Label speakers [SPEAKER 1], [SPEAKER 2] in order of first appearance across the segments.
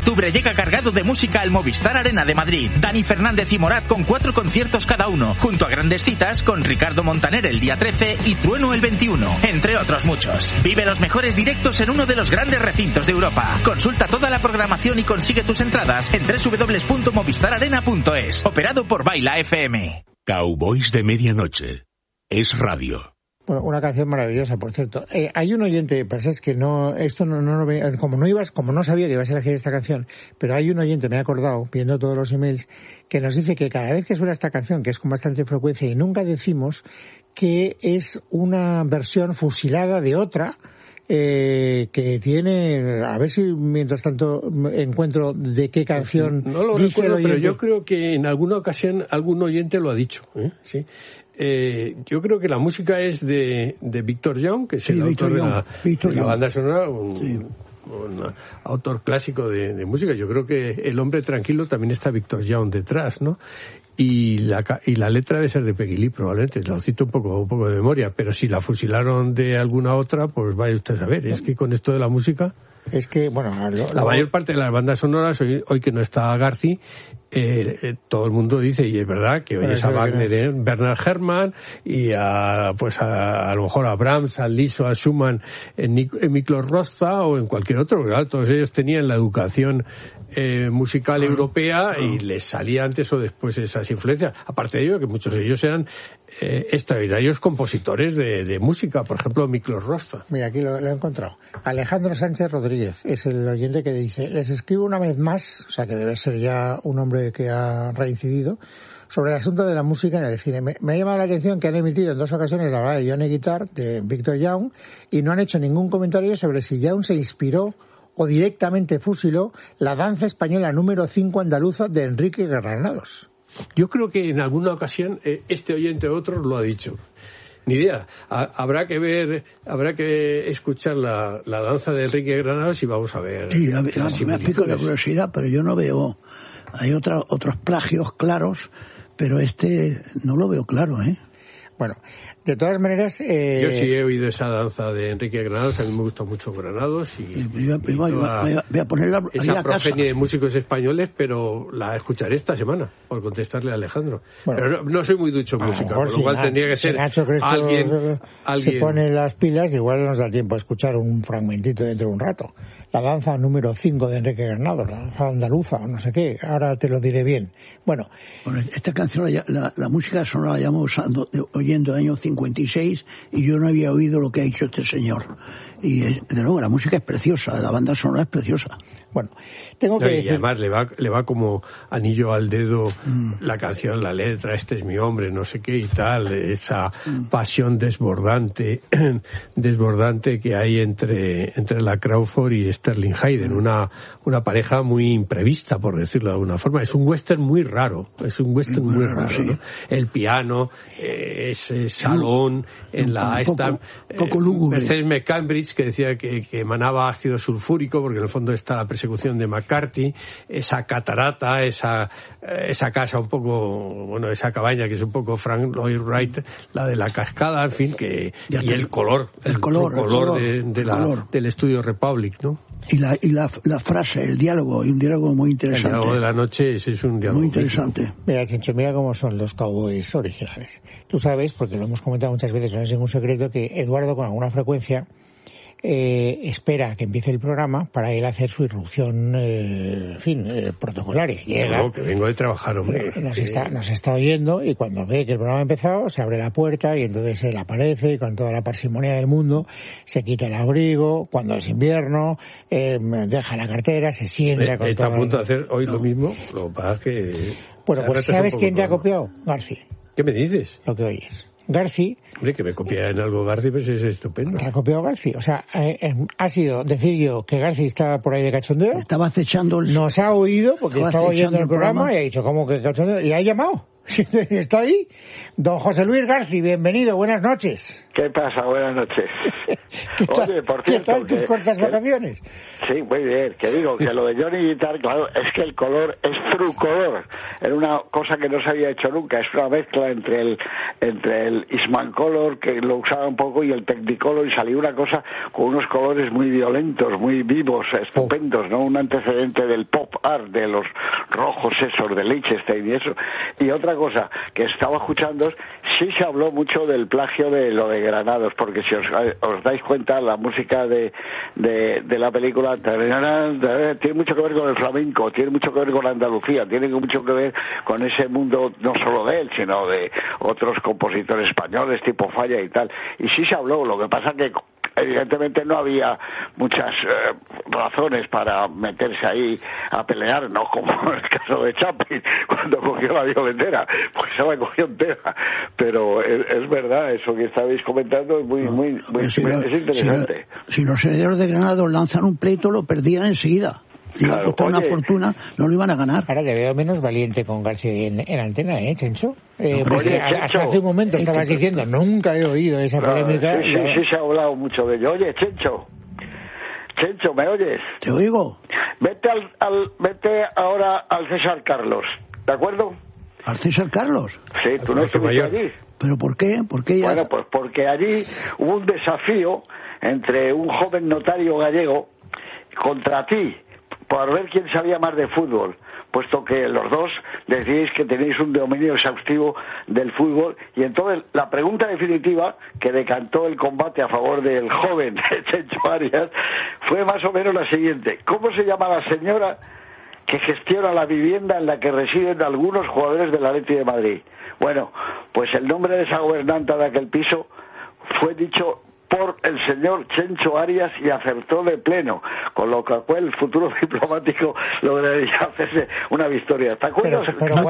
[SPEAKER 1] octubre llega cargado de música al Movistar Arena de Madrid. Dani Fernández y Morat con 4 conciertos cada uno, junto a grandes citas con Ricardo Montaner el día 13 y Trueno el 21, entre otros muchos. Vive los mejores directos en uno de los grandes recintos de Europa. Consulta toda la programación y consigue tus entradas en www.movistararena.es. Operado por Baila FM.
[SPEAKER 2] Cowboys de Medianoche. Es radio.
[SPEAKER 3] Bueno, una canción maravillosa, por cierto. Hay un oyente, pero es que no, esto no como no sabía que ibas a elegir esta canción, pero hay un oyente, me he acordado, viendo todos los emails, que nos dice que cada vez que suena esta canción, que es con bastante frecuencia, y nunca decimos que es una versión fusilada de otra, que tiene, a ver si mientras tanto encuentro de qué canción.
[SPEAKER 4] No lo recuerdo, pero yo creo que en alguna ocasión algún oyente lo ha dicho, ¿sí? Yo creo que la música es de Victor Young, que es el autor de la banda sonora, un autor clásico de música. Yo creo que El hombre tranquilo también está Victor Young detrás, ¿no? Y la letra debe ser de Peggy Lee, probablemente. Lo cito un poco de memoria, pero si la fusilaron de alguna otra, pues vaya usted a saber. Es que con esto de la música...
[SPEAKER 3] Es que, bueno...
[SPEAKER 4] La mayor parte de las bandas sonoras, hoy que no está Garci, todo el mundo dice, y es verdad, que oyes a Wagner, Bernard Herrmann, y a lo mejor a Brahms, a Liszt, a Schumann, en Miklos Rozsa o en cualquier otro, ¿verdad? Todos ellos tenían la educación musical europea y les salía antes o después esas influencias. Aparte de ello, que muchos de ellos eran extraordinarios compositores de música, por ejemplo, Miklos Rozsa.
[SPEAKER 3] Mira, aquí lo he encontrado. Alejandro Sánchez Rodríguez es el oyente que dice: les escribo una vez más, o sea que debe ser ya un hombre que ha reincidido, sobre el asunto de la música en el cine. Me ha llamado la atención que han emitido en 2 ocasiones la verdad de Johnny Guitar, de Victor Young, y no han hecho ningún comentario sobre si Young se inspiró o directamente fusiló la danza española número 5 andaluza de Enrique Granados.
[SPEAKER 4] Yo creo que en alguna ocasión este oyente o otro lo ha dicho. Ni idea. Habrá que escuchar la danza de Enrique Granados y vamos a ver.
[SPEAKER 5] Sí, me ha picado la curiosidad, pero yo no veo. Hay otros plagios claros, pero este no lo veo claro, ¿eh?
[SPEAKER 3] Bueno, de todas maneras...
[SPEAKER 4] Yo sí he oído esa danza de Enrique Granados, a mí me gusta mucho Granados
[SPEAKER 5] voy a ponerla
[SPEAKER 4] esa progenie de músicos españoles, pero la escucharé esta semana, por contestarle a Alejandro. Bueno, pero no soy muy ducho en música, por lo cual tendría que ser alguien...
[SPEAKER 3] Se pone las pilas, igual nos da tiempo a escuchar un fragmentito dentro de un rato. La danza número 5 de Enrique Granados, la danza andaluza, o no sé qué, ahora te lo diré bien. Bueno,
[SPEAKER 5] esta canción, la música sonora la llevamos oyendo en el año 56 y yo no había oído lo que ha dicho este señor. Y de nuevo, la música es preciosa, la banda sonora es preciosa.
[SPEAKER 3] Bueno, tengo que decir...
[SPEAKER 4] Y además le va como anillo al dedo la canción, la letra, este es mi hombre, no sé qué y tal, esa pasión desbordante que hay entre la Crawford y Sterling Hayden, una pareja muy imprevista, por decirlo de alguna forma. Es un western muy raro, sí. ¿No? El piano, ese salón en la Mercedes McCambridge, que decía que emanaba ácido sulfúrico, porque en el fondo está la persecución de McCarthy, esa catarata, esa casa un poco, bueno, esa cabaña que es un poco Frank Lloyd Wright, la de la cascada, en fin, y el color del estudio Republic, ¿no?
[SPEAKER 5] Y la frase, el diálogo, y un diálogo muy interesante.
[SPEAKER 4] El diálogo de la noche es un diálogo
[SPEAKER 5] muy interesante.
[SPEAKER 3] Mira, Chencho, mira cómo son los Cowboys originales. Tú sabes, porque lo hemos comentado muchas veces, no es ningún secreto, que Eduardo con alguna frecuencia espera que empiece el programa para él hacer su irrupción, protocolaria. Llega,
[SPEAKER 4] no, que vengo de trabajar, hombre.
[SPEAKER 3] Nos está oyendo y cuando ve que el programa ha empezado, se abre la puerta y entonces él aparece y con toda la parsimonia del mundo se quita el abrigo, cuando es invierno, deja la cartera, se sienta con
[SPEAKER 4] está a punto de hacer hoy lo mismo, lo que pasa es que...
[SPEAKER 3] Bueno, pues ¿sabes quién te ha copiado? Garci.
[SPEAKER 4] ¿Qué me dices?
[SPEAKER 3] Lo que oyes. Garci...
[SPEAKER 4] Hombre, que me copia en algo Garci, pues es estupendo.
[SPEAKER 3] ¿Te ha copiado Garci? O sea, ha sido decir yo que Garci estaba por ahí de cachondeo.
[SPEAKER 5] Estaba acechando
[SPEAKER 3] Nos ha oído, porque estaba oyendo el programa y ha dicho, ¿cómo que cachondeo? Y ha llamado. Está ahí. Don José Luis Garci, bienvenido, buenas noches.
[SPEAKER 6] ¿Qué pasa? Buenas noches.
[SPEAKER 3] Oye,
[SPEAKER 6] por cierto...
[SPEAKER 3] ¿Qué tal tus cortas vacaciones?
[SPEAKER 6] Sí, muy bien. Que digo, que lo de Johnny Guitar, claro, es que el color es Trucolor. Era una cosa que no se había hecho nunca. Es una mezcla entre el Eastman Color, que lo usaba un poco, y el Technicolor, y salió una cosa con unos colores muy violentos, muy vivos, estupendos, ¿no? Un antecedente del pop art, de los rojos esos, de Liechtenstein y eso. Y otra cosa que estaba escuchando, sí se habló mucho del plagio de lo de Granados, porque si os dais cuenta, la música de la película tiene mucho que ver con el flamenco, tiene mucho que ver con Andalucía, tiene mucho que ver con ese mundo, no solo de él, sino de otros compositores españoles tipo Falla y tal. Y sí se habló, lo que pasa que evidentemente no había muchas razones para meterse ahí a pelear, no como en el caso de Chaplin cuando cogió la violentera, pues se la cogió entera. Pero es verdad, eso que estabais comentando es muy es interesante.
[SPEAKER 5] Si los herederos de Granados lanzan un pleito, lo perdían enseguida. Iba a costar una fortuna, no lo iban a ganar.
[SPEAKER 3] Ahora te veo menos valiente con García en antena, Chencho. Porque hasta hace un momento estabas diciendo, nunca he oído esa polémica.
[SPEAKER 6] Sí, se ha hablado mucho de ello. Oye, Chencho, ¿me oyes?
[SPEAKER 5] Te oigo.
[SPEAKER 6] Vete ahora al César Carlos, ¿de acuerdo?
[SPEAKER 5] ¿Al César Carlos?
[SPEAKER 6] Sí, tú no estuviste allí.
[SPEAKER 5] ¿Pero por qué?
[SPEAKER 6] Bueno, pues porque allí hubo un desafío entre un joven notario gallego contra ti, por ver quién sabía más de fútbol, puesto que los dos decís que tenéis un dominio exhaustivo del fútbol. Y entonces la pregunta definitiva que decantó el combate a favor del joven Chencho Arias fue más o menos la siguiente: ¿cómo se llama la señora que gestiona la vivienda en la que residen algunos jugadores del Atlético de Madrid? Bueno, pues el nombre de esa gobernanta de aquel piso fue dicho por el señor Chencho Arias y acertó de pleno, con lo cual el futuro diplomático lograría hacerse una victoria. ¿Te acuerdas?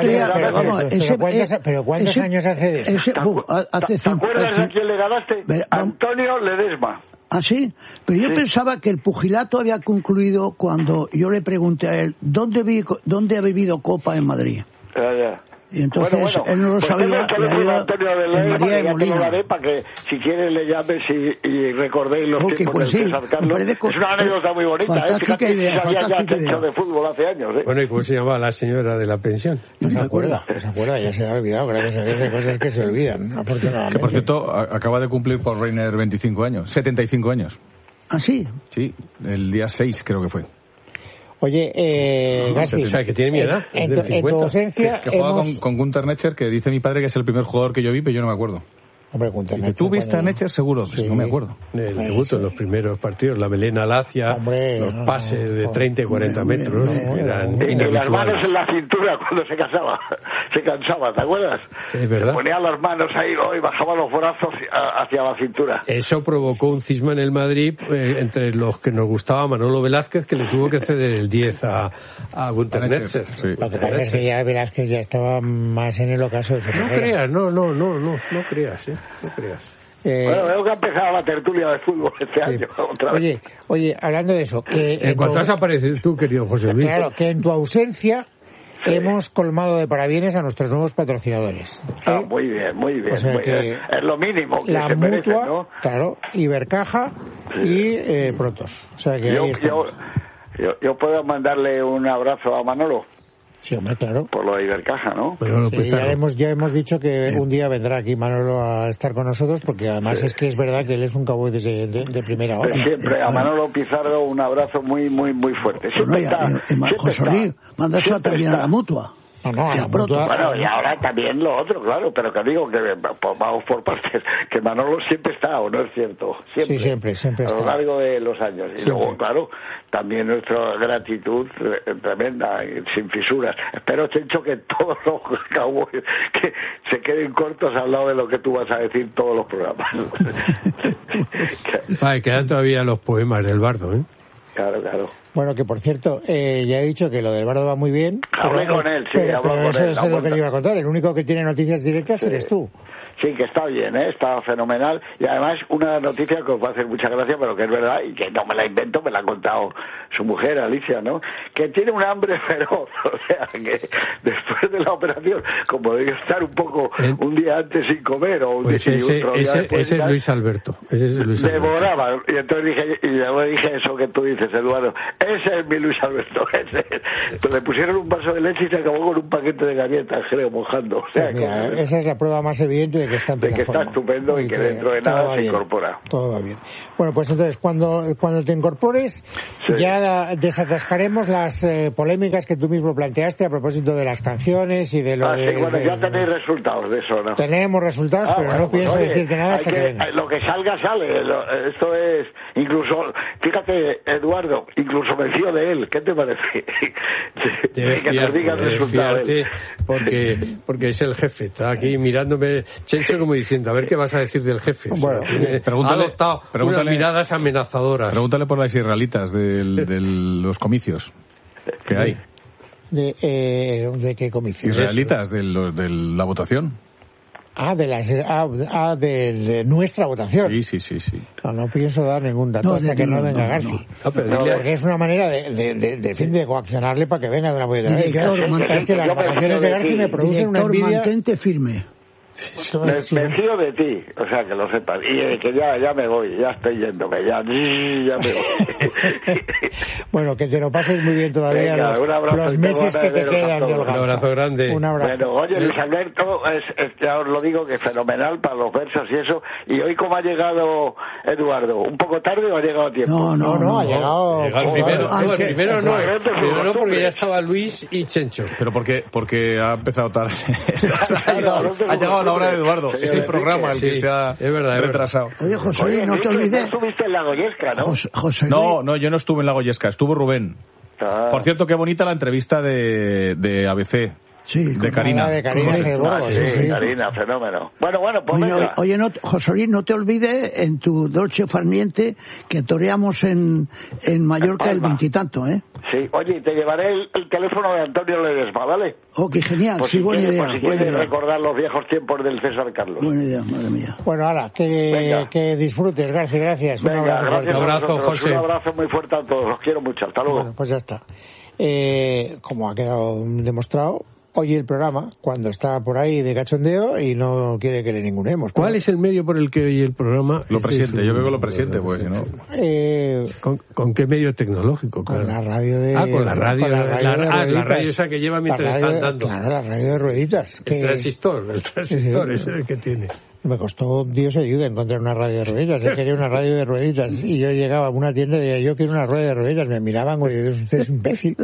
[SPEAKER 3] Pero ¿cuántos años hace de eso?
[SPEAKER 6] ¿Te acuerdas a quién le ganaste? Antonio Ledesma.
[SPEAKER 5] ¿Ah, sí? Pero yo pensaba que el pugilato había concluido cuando yo le pregunté a él ¿dónde ha bebido copa en Madrid?
[SPEAKER 6] Ya.
[SPEAKER 5] Y entonces él no lo sabía.
[SPEAKER 6] Antonio de María de Molina. Para que si quieres le llames y recordéis los tiempos
[SPEAKER 5] pues
[SPEAKER 6] de César Carlos. Es una anécdota muy bonita.
[SPEAKER 5] Fantástica idea.
[SPEAKER 6] Sabía ya hecho de fútbol hace años.
[SPEAKER 4] Bueno, ¿y cómo se llamaba la señora de la pensión?
[SPEAKER 3] No se acuerda, ya se ha olvidado. Gracias a Dios hay cosas que se olvidan, afortunadamente.
[SPEAKER 7] Que, por cierto, acaba de cumplir por Reiner 75 años.
[SPEAKER 5] ¿Ah, sí?
[SPEAKER 7] Sí, el día 6 creo que fue.
[SPEAKER 3] Oye, García,
[SPEAKER 4] o sea, que tiene mi edad.
[SPEAKER 3] En tu ausencia
[SPEAKER 7] que juega con Gunter Netzer, que dice mi padre que es el primer jugador que yo vi, pero yo no me acuerdo.
[SPEAKER 3] Hombre, Gunter Netzer,
[SPEAKER 7] ¿tú viste a Netzer seguro?
[SPEAKER 3] Sí.
[SPEAKER 7] No me acuerdo.
[SPEAKER 4] El debut en los primeros partidos, la melena lacia, los pases de 30 y 40 metros, eran
[SPEAKER 6] y las manos en la cintura cuando se cansaba, ¿te acuerdas?
[SPEAKER 4] Sí, es verdad.
[SPEAKER 6] Ponía las manos ahí y bajaba los brazos hacia la cintura.
[SPEAKER 4] Eso provocó un cisma en el Madrid entre los que nos gustaba Manolo Velázquez, que le tuvo que ceder el 10 a Gunter Netzer.
[SPEAKER 3] Sí. Lo que pasa es que ya Velázquez ya estaba más en el ocaso de su carrera.
[SPEAKER 4] No creas, no creas.
[SPEAKER 6] Bueno, veo que ha empezado la tertulia de fútbol este año. Otra vez.
[SPEAKER 3] Oye, hablando de eso, que
[SPEAKER 4] en cuanto has aparecido tú, querido José Luis.
[SPEAKER 3] Claro, que en tu ausencia hemos colmado de parabienes a nuestros nuevos patrocinadores.
[SPEAKER 6] Muy bien.
[SPEAKER 3] O sea que
[SPEAKER 6] es lo mínimo que
[SPEAKER 3] la
[SPEAKER 6] se merecen,
[SPEAKER 3] Mutua,
[SPEAKER 6] ¿no?
[SPEAKER 3] Claro, Ibercaja y Protos. O sea que
[SPEAKER 6] yo puedo mandarle un abrazo a Manolo.
[SPEAKER 3] Sí, hombre, claro.
[SPEAKER 6] Por lo de Ibercaja, ¿no?
[SPEAKER 3] Sí, ya hemos dicho que un día vendrá aquí Manolo a estar con nosotros, porque además es que es verdad que él es un cowboy de primera hora.
[SPEAKER 6] Siempre, a Manolo Pizarro un abrazo muy fuerte. Siempre
[SPEAKER 5] José Luis, mándaselo también a la Mutua.
[SPEAKER 3] No,
[SPEAKER 6] bueno, y ahora también lo otro, claro, pero que digo que vamos por partes, que Manolo siempre está, ¿o no es cierto? Siempre
[SPEAKER 3] está.
[SPEAKER 6] A lo largo de los años. Y luego, claro, también nuestra gratitud tremenda, sin fisuras. Espero, Chencho, que todos los cowboys que se queden cortos al lado de lo que tú vas a decir todos los programas.
[SPEAKER 4] Quedan todavía los poemas del Bardo, ¿eh?
[SPEAKER 6] Claro.
[SPEAKER 3] Bueno, que por cierto, ya he dicho que lo del Bardo va muy bien.
[SPEAKER 6] Hablé con él, sí,
[SPEAKER 3] pero eso es lo que le iba a contar. El único que tiene noticias directas eres tú.
[SPEAKER 6] Sí, que está bien, está fenomenal. Y además, una noticia que os va a hacer mucha gracia, pero que es verdad, y que no me la invento, me la ha contado su mujer, Alicia, ¿no? Que tiene un hambre feroz. O sea, que después de la operación, como debe estar un poco un día antes sin comer, o un
[SPEAKER 4] ese es Luis Alberto.
[SPEAKER 6] Devoraba. Y entonces yo dije eso que tú dices, Eduardo. Ese es mi Luis Alberto. Pues le pusieron un vaso de leche y se acabó con un paquete de galletas, creo, mojando. O sea,
[SPEAKER 3] mira, esa es la prueba más evidente de que está en plena forma.
[SPEAKER 6] Está estupendo y que dentro de nada se incorpora.
[SPEAKER 3] Todo va bien. Bueno, pues entonces, cuando te incorpores, ya desatascaremos las polémicas que tú mismo planteaste a propósito de las canciones y de lo
[SPEAKER 6] bueno, ya tenéis resultados de eso, ¿no?
[SPEAKER 3] Tenemos resultados, pero no pienso decirte nada hasta que venga.
[SPEAKER 6] Lo que salga, sale. Esto es, incluso, fíjate, Eduardo, incluso me fío de él. ¿Qué te parece?
[SPEAKER 4] Que nos diga el resultado. Porque es el jefe. Está aquí mirándome, Chencho, como diciendo, a ver qué vas a decir del jefe.
[SPEAKER 7] Bueno,
[SPEAKER 4] ha adoptado unas miradas amenazadoras.
[SPEAKER 7] Pregúntale por las israelitas de los comicios que hay.
[SPEAKER 3] ¿De qué comicios?
[SPEAKER 7] Israelitas, de la votación.
[SPEAKER 3] De nuestra votación.
[SPEAKER 7] Sí.
[SPEAKER 3] No pienso dar ningún dato hasta que no venga García. Porque es una manera de coaccionarle para que venga de una votación. Es que las vacaciones de García me producen una envidia.
[SPEAKER 5] Mantente firme.
[SPEAKER 6] Me fío de ti, o sea, que lo sepas. Y que ya me voy, ya estoy yéndome, ya me voy.
[SPEAKER 3] Bueno, que te lo pases muy bien todavía. Venga, los meses que te quedan.
[SPEAKER 4] Un abrazo grande.
[SPEAKER 3] Un abrazo.
[SPEAKER 6] Bueno, oye, Luis Alberto, ya os lo digo, que fenomenal para los versos y eso. ¿Y hoy cómo ha llegado Eduardo? ¿Un poco tarde o ha llegado a tiempo?
[SPEAKER 3] No, ha llegado...
[SPEAKER 4] Primero no, porque ya estaba Luis y Chencho.
[SPEAKER 7] Pero porque ha empezado tarde. Ha llegado la hora de Eduardo. Es el programa el que se ha retrasado.
[SPEAKER 5] Oye, José, no te olvides.
[SPEAKER 6] No estuviste en la Goyesca, ¿no?
[SPEAKER 5] José,
[SPEAKER 7] no, yo no estuve en la Goyesca, estuvo Rubén. Por cierto, qué bonita la entrevista de ABC.
[SPEAKER 5] Sí,
[SPEAKER 3] de Karina.
[SPEAKER 6] Karina, fenómeno. Bueno, pues venga.
[SPEAKER 5] Oye, José Luis, no te olvides en tu Dolce Farniente que toreamos en Mallorca el 20 ¿eh?
[SPEAKER 6] Sí, oye, te llevaré el teléfono de Antonio Ledesma, ¿vale?
[SPEAKER 5] Oh, qué genial, pues buena idea.
[SPEAKER 6] Pues si quieres recordar los viejos tiempos del César Carlos.
[SPEAKER 5] Buena idea, madre mía.
[SPEAKER 3] Bueno, hala, que disfrutes, gracias.
[SPEAKER 6] Venga, gracias
[SPEAKER 4] un abrazo, José.
[SPEAKER 6] Un abrazo muy fuerte a todos, los quiero mucho, hasta luego.
[SPEAKER 3] Bueno, pues ya está. Como ha quedado demostrado, oye el programa cuando está por ahí de cachondeo y no quiere que le ningunemos.
[SPEAKER 4] ¿Cuál es el medio por el que oye el programa?
[SPEAKER 7] Lo presiente, yo creo que lo presiente, pues si no...
[SPEAKER 4] ¿Con qué medio tecnológico?
[SPEAKER 3] Con la radio de...
[SPEAKER 4] con la radio. La radio esa que lleva mientras está andando.
[SPEAKER 3] Claro, la radio de rueditas.
[SPEAKER 4] El transistor ese es el que tiene.
[SPEAKER 3] Me costó Dios ayuda encontrar una radio de rueditas. Yo quería una radio de rueditas y yo llegaba a una tienda y decía, yo quiero una rueda de rueditas. Me miraban, oye, usted es imbécil.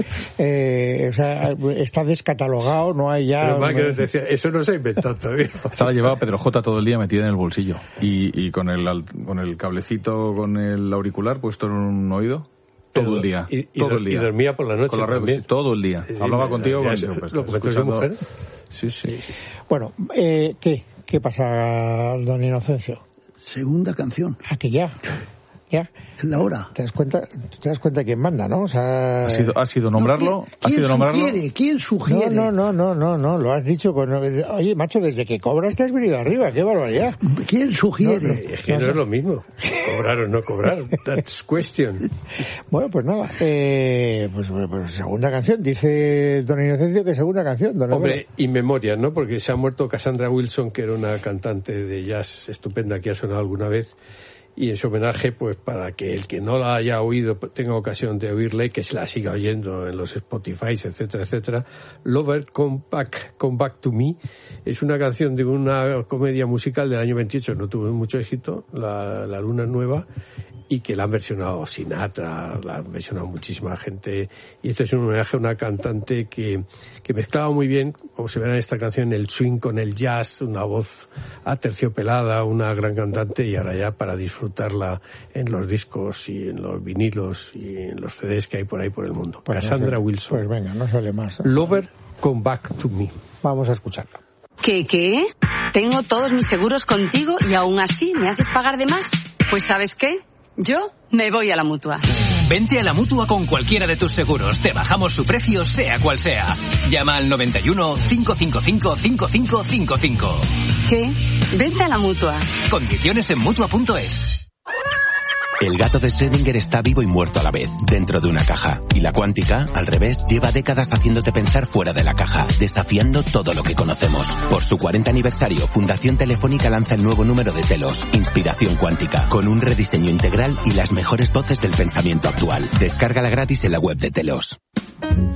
[SPEAKER 3] O sea, está descatalogado, no hay ya...
[SPEAKER 4] Pero mal que decía, eso no se ha inventado todavía.
[SPEAKER 7] Estaba llevaba Pedro J todo el día metida en el bolsillo y con el cablecito, con el auricular puesto en un oído. Todo el día. Todo el día.
[SPEAKER 4] Y dormía por la noche.
[SPEAKER 7] Con la
[SPEAKER 4] también.
[SPEAKER 7] Sí, todo el día. Hablaba contigo.
[SPEAKER 4] ¿Lo comentó su mujer?
[SPEAKER 7] Sí.
[SPEAKER 3] Bueno, ¿qué pasa, don Inocencio?
[SPEAKER 5] Segunda canción.
[SPEAKER 3] ¿A que ya?
[SPEAKER 5] Es la hora.
[SPEAKER 3] ¿Te das cuenta quién manda, no? O sea...
[SPEAKER 7] ¿Ha sido nombrarlo?
[SPEAKER 5] ¿Quién sugiere?
[SPEAKER 3] No, lo has dicho con... Oye, macho, desde que cobras te has venido arriba, qué barbaridad.
[SPEAKER 5] ¿Quién sugiere?
[SPEAKER 4] Es que no es lo mismo. Cobrar o no cobrar. That's question.
[SPEAKER 3] Bueno, pues nada. Pues segunda canción. Dice don Inocencio que segunda canción.
[SPEAKER 4] Hombre, y memoria, ¿no? Porque se ha muerto Cassandra Wilson, que era una cantante de jazz estupenda que ha sonado alguna vez. Y en su homenaje, pues para que el que no la haya oído tenga ocasión de oírle, que se la siga oyendo en los Spotify, etcétera, etcétera. Lover, Come Back to Me es una canción de una comedia musical del año 28, no tuvo mucho éxito, La Luna Nueva, y que la han versionado Sinatra, la han versionado muchísima gente, y esto es un homenaje a una cantante que mezclaba muy bien, como se verá en esta canción, el swing con el jazz, una voz aterciopelada, una gran cantante, y ahora ya para disfrutarla en los discos y en los vinilos y en los CDs que hay por ahí por el mundo.
[SPEAKER 3] Pues
[SPEAKER 4] Cassandra Wilson.
[SPEAKER 3] Pues venga, no sale más.
[SPEAKER 4] Lover, Come Back to Me.
[SPEAKER 3] Vamos a escucharla.
[SPEAKER 8] ¿Qué? Tengo todos mis seguros contigo y aún así me haces pagar de más. Pues ¿sabes qué? Yo me voy a la Mutua.
[SPEAKER 9] Vente a la Mutua con cualquiera de tus seguros. Te bajamos su precio, sea cual sea. Llama al 91 555 5555.
[SPEAKER 8] ¿Qué? Vente a la Mutua.
[SPEAKER 9] Condiciones en Mutua.es.
[SPEAKER 10] El gato de Schrödinger está vivo y muerto a la vez, dentro de una caja. Y la cuántica, al revés, lleva décadas haciéndote pensar fuera de la caja, desafiando todo lo que conocemos. Por su 40 aniversario, Fundación Telefónica lanza el nuevo número de Telos, Inspiración Cuántica, con un rediseño integral y las mejores voces del pensamiento actual. Descárgala gratis en la web de Telos.